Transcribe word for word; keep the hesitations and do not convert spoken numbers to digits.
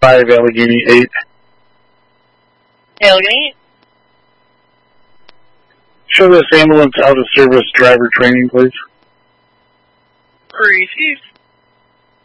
five Allegheny eight. Allegheny? Show this ambulance out of service driver training, please. Received.